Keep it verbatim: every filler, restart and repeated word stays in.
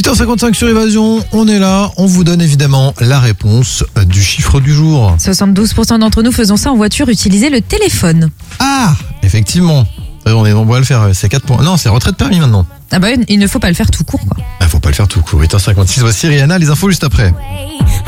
huit heures cinquante-cinq sur Évasion, on est là, on vous donne évidemment la réponse du chiffre du jour. soixante-douze pour cent d'entre nous faisons ça en voiture, utiliser le téléphone. Ah, effectivement. On est nombreux à le faire, c'est quatre points. Non, c'est retrait de permis maintenant. Ah bah il ne faut pas le faire tout court quoi. Ah, faut pas le faire tout court. huit heures cinquante-six, voici Rihanna, les infos juste après.